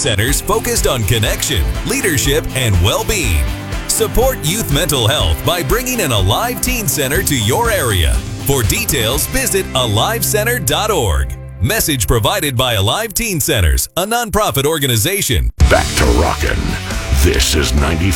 centers focused on connection, leadership, and well-being. Support youth mental health by bringing an Alive Teen Center to your area. For details, visit alivecenter.org. Message provided by Alive Teen Centers, a nonprofit organization. Back to rockin'. This is 95.